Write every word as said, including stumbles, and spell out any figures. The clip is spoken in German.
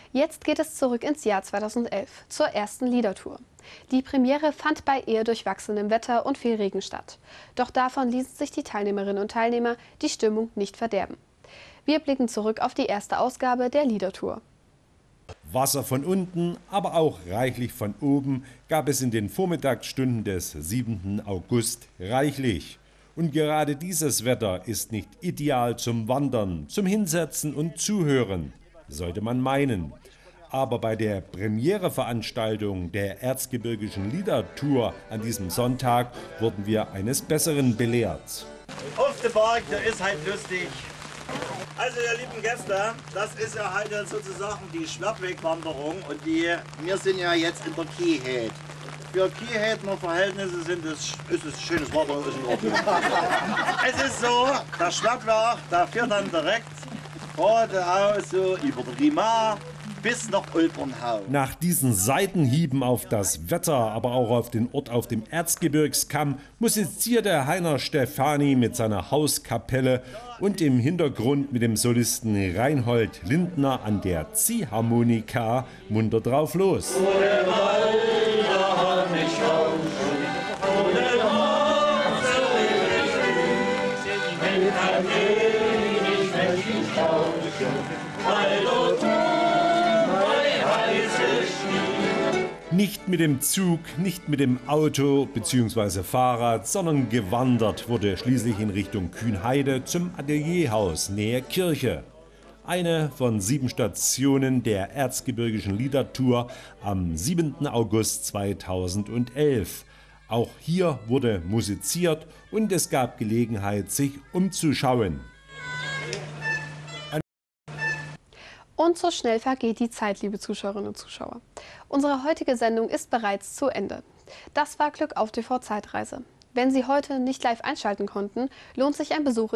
Jetzt geht es zurück ins Jahr zweitausendelf, zur ersten Liedertour. Die Premiere fand bei eher durchwachsenem Wetter und viel Regen statt. Doch davon ließen sich die Teilnehmerinnen und Teilnehmer die Stimmung nicht verderben. Wir blicken zurück auf die erste Ausgabe der Liedertour. Wasser von unten, aber auch reichlich von oben gab es in den Vormittagsstunden des siebenten August reichlich. Und gerade dieses Wetter ist nicht ideal zum Wandern, zum Hinsetzen und Zuhören, sollte man meinen. Aber bei der Premiereveranstaltung der Erzgebirgischen Liedertour an diesem Sonntag wurden wir eines Besseren belehrt. Auf der Berg, der ist halt lustig. Also ihr lieben Gäste, das ist ja halt sozusagen die Schwertwegwanderung und die, wir sind ja jetzt in der Kieheit. Für Kiehätner Verhältnisse sind es, ist es schönes Wetter, ist in Ordnung. Es ist so, der Schwertweg, der fährt dann direkt geradeaus so über die Rima bis nach Olpernhau. Nach diesen Seitenhieben auf das Wetter, aber auch auf den Ort auf dem Erzgebirgskamm, musizierte Heiner Stefani mit seiner Hauskapelle und im Hintergrund mit dem Solisten Reinhold Lindner an der Ziehharmonika munter drauf los. Nicht mit dem Zug, nicht mit dem Auto bzw. Fahrrad, sondern gewandert wurde schließlich in Richtung Kühnheide zum Atelierhaus nähe Kirche. Eine von sieben Stationen der Erzgebirgischen Liedertour am siebenten August zweitausendelf. Auch hier wurde musiziert und es gab Gelegenheit, sich umzuschauen. Und so schnell vergeht die Zeit, liebe Zuschauerinnen und Zuschauer. Unsere heutige Sendung ist bereits zu Ende. Das war Glück auf T V Zeitreise. Wenn Sie heute nicht live einschalten konnten, lohnt sich ein Besuch